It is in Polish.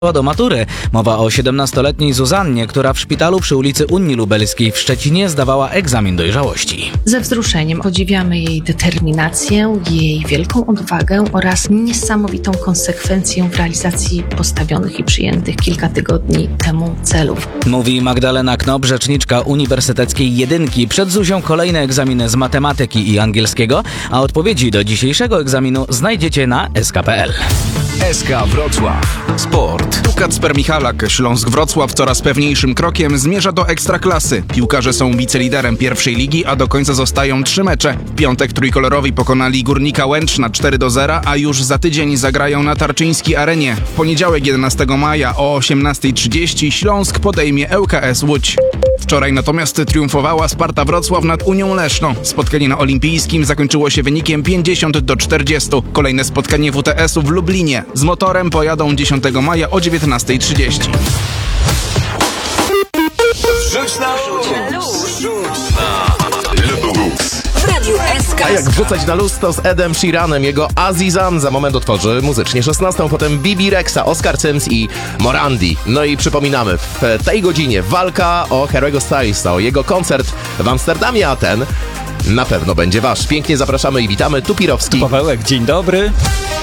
do matury. Mowa o 17-letniej Zuzannie, która w szpitalu przy ulicy Unii Lubelskiej w Szczecinie zdawała egzamin dojrzałości. Ze wzruszeniem podziwiamy jej determinację, jej wielką odwagę oraz niesamowitą konsekwencję w realizacji postawionych i przyjętych kilka tygodni temu celów. Mówi Magdalena Knop, rzeczniczka Uniwersyteckiej Jedynki. Przed Zuzią kolejne egzaminy z matematyki i angielskiego, a odpowiedzi do dzisiejszego egzaminu znajdziecie na sk.pl. SK Wrocław. Sport. Kacper Michalak. Śląsk Wrocław coraz pewniejszym krokiem zmierza do Ekstraklasy. Piłkarze są wiceliderem pierwszej ligi, a do końca zostają 3 mecze. W piątek trójkolorowi pokonali Górnika Łęcz na 4-0, a już za tydzień zagrają na Tarczyńskiej Arenie. W poniedziałek 11 maja o 18:30 Śląsk podejmie ŁKS Łódź. Wczoraj natomiast triumfowała Sparta Wrocław nad Unią Leszno. Spotkanie na Olimpijskim zakończyło się wynikiem 50-40. Kolejne spotkanie WTS-u w Lublinie. Z Motorem pojadą 10 maja o 19:30. Rzuć na luz. W Radiu SK. A jak wrzucać na luz, to z Edem Sheeranem. Jego Azizam za moment otworzy muzycznie 16, potem Bibi Rexa, Oscar Sims i Morandi. No i przypominamy, w tej godzinie walka o Harry'ego Stylesa, o jego koncert w Amsterdamie, a ten na pewno będzie wasz. Pięknie zapraszamy i witamy. Tu Pirowski. Pawełek, dzień dobry.